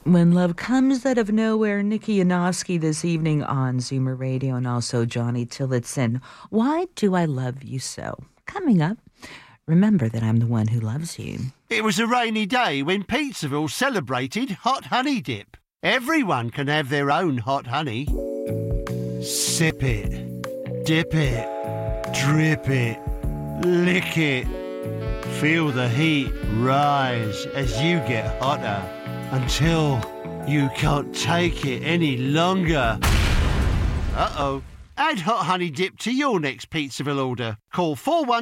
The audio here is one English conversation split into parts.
When Love Comes Out of Nowhere, Nikki Yanofsky this evening on Zoomer Radio, and also Johnny Tillotson. Why Do I Love You So? Coming up, remember that I'm the one who loves you. It was a rainy day when Pizzaville celebrated Hot Honey Dip. Everyone can have their own hot honey. Sip it, dip it, drip it, lick it. Feel the heat rise as you get hotter until you can't take it any longer. Uh-oh. Add Hot Honey Dip to your next Pizzaville order. Call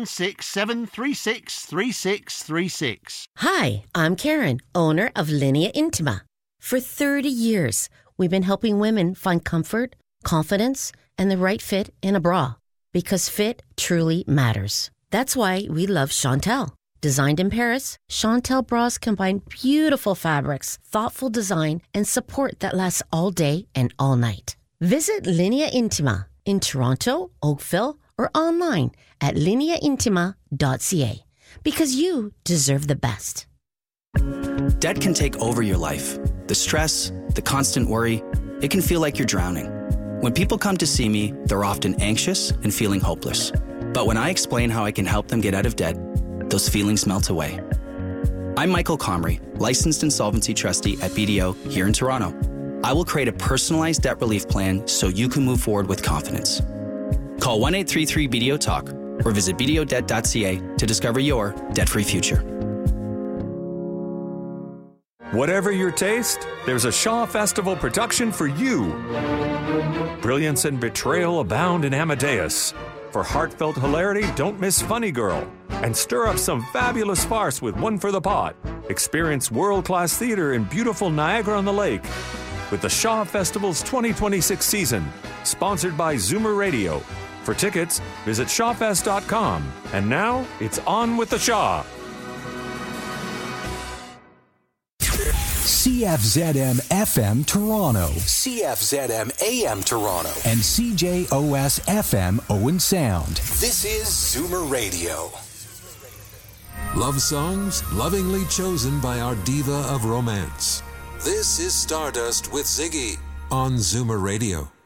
416-736-3636. Hi, I'm Karen, owner of Linea Intima. For 30 years, we've been helping women find comfort, confidence, and the right fit in a bra. Because fit truly matters. That's why we love Chantel. Designed in Paris, Chantel bras combine beautiful fabrics, thoughtful design, and support that lasts all day and all night. Visit Linea Intima in Toronto, Oakville, or online at lineaintima.ca. Because you deserve the best. Debt can take over your life. The stress, the constant worry, it can feel like you're drowning. When people come to see me, they're often anxious and feeling hopeless. But when I explain how I can help them get out of debt, those feelings melt away. I'm Michael Comrie, licensed insolvency trustee at BDO here in Toronto. I will create a personalized debt relief plan so you can move forward with confidence. Call 1-833-BDO-TALK or visit bdodebt.ca to discover your debt-free future. Whatever your taste, there's a Shaw Festival production for you. Brilliance and betrayal abound in Amadeus. For heartfelt hilarity, don't miss Funny Girl. And stir up some fabulous farce with One for the Pot. Experience world-class theater in beautiful Niagara-on-the-Lake. With the Shaw Festival's 2026 season, sponsored by Zoomer Radio. For tickets, visit shawfest.com. And now, it's on with the Shaw. CFZM FM Toronto, CFZM AM Toronto, and CJOS FM Owen Sound. This is Zoomer Radio. Love songs lovingly chosen by our diva of romance. This is Stardust with Ziggy on Zoomer Radio.